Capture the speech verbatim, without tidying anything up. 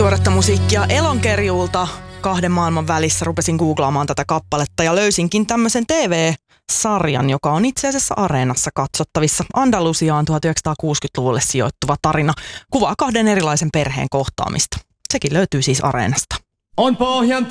Tuoretta musiikkia Elonkerjuulta kahden maailman välissä. Rupesin googlaamaan tätä kappaletta ja löysinkin tämmöisen T V-sarjan, joka on itse asiassa Areenassa katsottavissa. Andalusiaan tuhatyhdeksänsataakuusikymmentäluvulle sijoittuva tarina kuvaa kahden erilaisen perheen kohtaamista. Sekin löytyy siis Areenasta. On pohjan